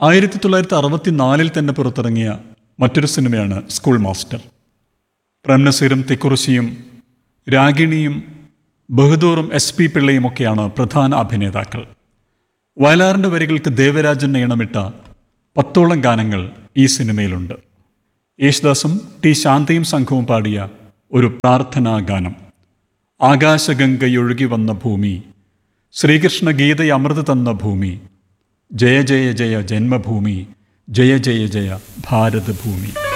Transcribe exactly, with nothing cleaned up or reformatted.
ആയിരത്തി തൊള്ളായിരത്തി അറുപത്തി നാലിൽ തന്നെ പുറത്തിറങ്ങിയ മറ്റൊരു സിനിമയാണ് സ്കൂൾ മാസ്റ്റർ. പ്രേംനസീറും തിക്കുറിശിയും രാഗിണിയും ബഹദൂറും എസ് പി പിള്ളയും ഒക്കെയാണ് പ്രധാന അഭിനേതാക്കൾ. വയലാറിൻ്റെ വരികൾക്ക് ദേവരാജൻ ഈണമിട്ട പത്തോളം ഗാനങ്ങൾ ഈ സിനിമയിലുണ്ട്. യേശുദാസും ടി ശാന്തയും സംഘവും പാടിയ ഒരു പ്രാർത്ഥനാ ഗാനം, ആകാശഗംഗയൊഴുകി വന്ന ഭൂമി, ശ്രീകൃഷ്ണ ഗീതയമൃത് തന്ന ഭൂമി, ജയ ജയ ജയ ജന്മഭൂമി, ജയ ജയ ജയ ഭാരതഭൂമി.